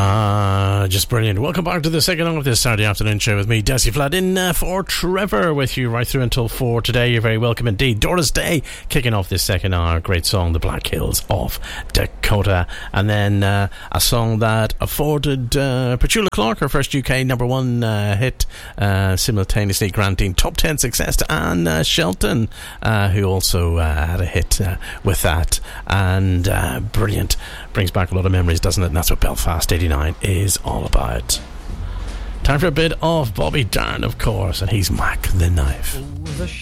Just brilliant. Welcome back to the second hour of this Saturday afternoon show with me, Desi Flood, in for Trevor, with you right through until 4 today. You're very welcome indeed. Doris Day kicking off this second hour. Great song, The Black Hills of Dakota. And then a song that afforded Petula Clark her first UK number one hit, simultaneously granting top 10 success to Anne Shelton, who also had a hit with that. And brilliant. Brings back a lot of memories, doesn't it? And that's what Belfast 89 is all about. Time for a bit of Bobby Darin, of course, and he's Mac the Knife.